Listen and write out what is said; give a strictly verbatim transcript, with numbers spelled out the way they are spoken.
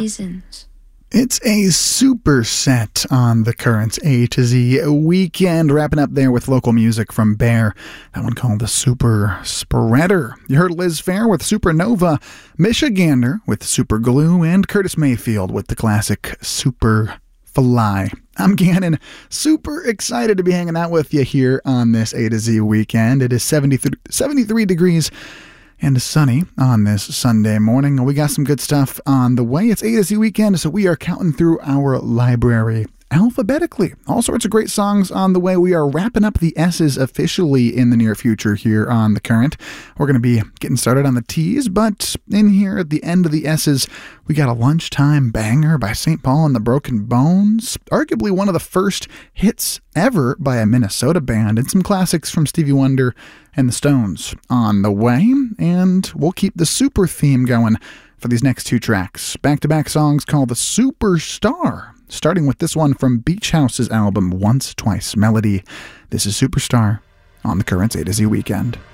reasons. It's a super set on the current A to Z weekend, wrapping up there with local music from Bear, that one called the Super Spreader. You heard Liz Phair with Supernova, Michigander with Super Glue, and Curtis Mayfield with the classic Super Fly. I'm Gannon, super excited to be hanging out with you here on this A to Z weekend. It is seventy-three degrees and sunny on this Sunday morning. We got some good stuff on the way. It's A to Z weekend, so we are counting through our library alphabetically. All sorts of great songs on the way. We are wrapping up the S's officially in the near future here on The Current. We're going to be getting started on the T's, but in here at the end of the S's, we got a lunchtime banger by Saint Paul and the Broken Bones, arguably one of the first hits ever by a Minnesota band, and some classics from Stevie Wonder and the Stones on the way, and we'll keep the super theme going for these next two tracks. Back-to-back songs called The Superstar, starting with this one from Beach House's album Once Twice Melody. This is Superstar on the Current's A to Z Weekend.